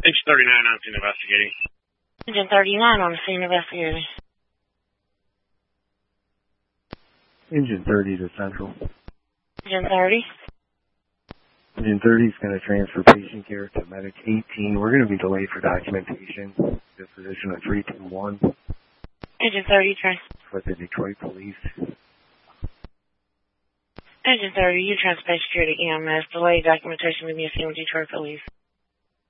Engine 39 on scene investigating. Engine 39 on the scene investigating. Engine 30 to Central. Engine 30. Engine 30 is going to transfer patient care to Medic 18. We're going to be delayed for documentation. Disposition of 321. Engine 30, with the Detroit Police. Engine 30, you transport security EMS. Delayed documentation with the Detroit Police.